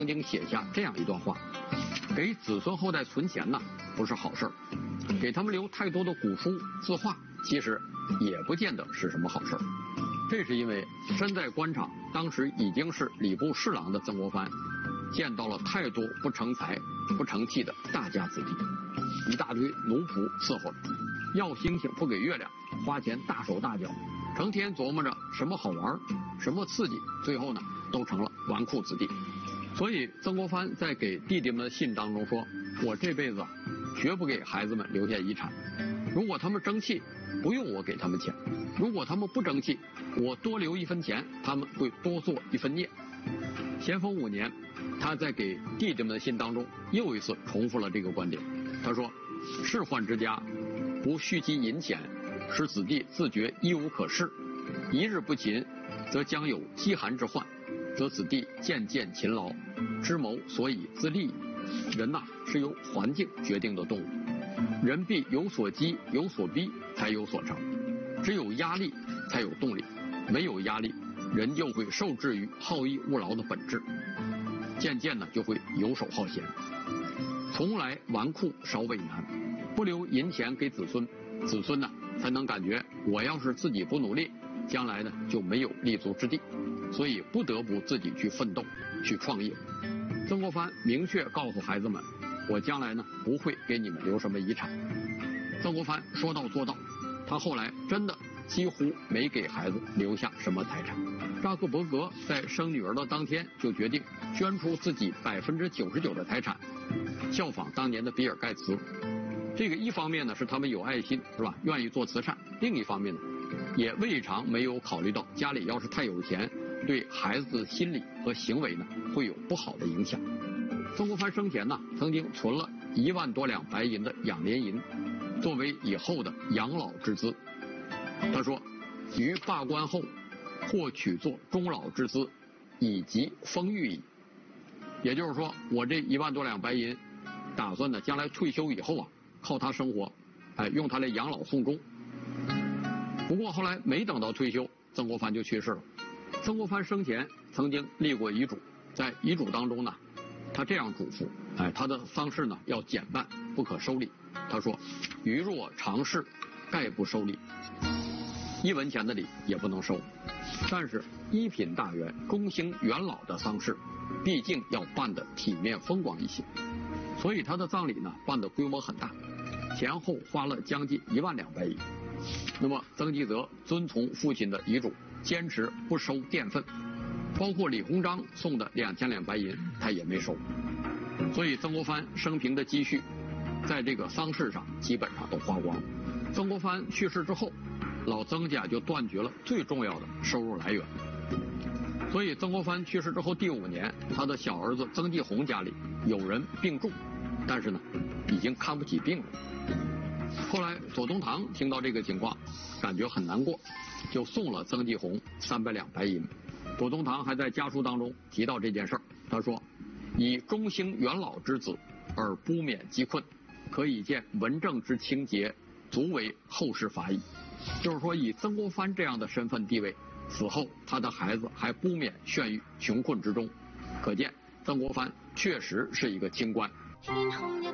曾经写下这样一段话：给子孙后代存钱呢，不是好事儿；给他们留太多的古书字画，其实也不见得是什么好事儿。这是因为身在官场，当时已经是礼部侍郎的曾国藩，见到了太多不成才、不成器的大家子弟，一大堆奴仆伺候着，要星星不给月亮，花钱大手大脚，成天琢磨着什么好玩、什么刺激，最后呢，都成了纨绔子弟。所以曾国藩在给弟弟们的信当中说：“我这辈子绝不给孩子们留下遗产。如果他们争气，不用我给他们钱；如果他们不争气，我多留一分钱，他们会多做一分孽。”咸丰5年，他在给弟弟们的信当中又一次重复了这个观点。他说：“仕宦之家，不蓄积银钱，使子弟自觉一无可事。一日不勤，则将有饥寒之患。则子弟渐渐勤劳，知谋所以自立。人呐，是由环境决定的动物，人必有所激，有所逼，才有所成。只有压力才有动力，没有压力，人就会受制于好逸恶劳的本质，渐渐呢就会游手好闲。从来纨绔少为难，不留银钱给子孙，子孙呢才能感觉我要是自己不努力，将来呢就没有立足之地。所以不得不自己去奋斗，去创业。曾国藩明确告诉孩子们，我将来呢不会给你们留什么遗产。曾国藩说到做到，他后来真的几乎没给孩子留下什么财产。扎克伯格在生女儿的当天就决定捐出自己99%的财产，效仿当年的比尔盖茨。这个一方面呢是他们有爱心，是吧？愿意做慈善；另一方面呢，也未尝没有考虑到家里要是太有钱，对孩子的心理和行为呢会有不好的影响。曾国藩生前呢曾经存了1万多两白银的养廉银，作为以后的养老之资。他说：“于罢官后，或取作终老之资，以及丰裕矣。”也就是说，我这1万多两白银，打算呢将来退休以后啊，靠它生活，用它来养老送终。不过后来没等到退休，曾国藩就去世了。曾国藩生前曾经立过遗嘱，在遗嘱当中呢，他这样嘱咐，他的丧事呢要简办，不可收礼。他说：“余若常事，概不收礼，1文钱的礼也不能收。但是一品大员、中兴元老的丧事，毕竟要办得体面风光一些。所以他的葬礼呢办得规模很大，前后花了将近1万两白银。那么曾纪泽遵从父亲的遗嘱，坚持不收佃俸，包括李鸿章送的2000两白银，他也没收。所以曾国藩生平的积蓄，在这个丧事上基本上都花光了。曾国藩去世之后，老曾家就断绝了最重要的收入来源。所以曾国藩去世之后第5年，他的小儿子曾纪红家里有人病重，但是呢，已经看不起病了。后来左宗棠听到这个情况，感觉很难过，就送了曾纪红300两白银。左宗棠还在家书当中提到这件事儿，他说：“以中兴元老之子，而不免疾困，可以见文正之清节，足为后世法矣。”就是说，以曾国藩这样的身份地位，死后他的孩子还不免陷于穷困之中，可见曾国藩确实是一个清官。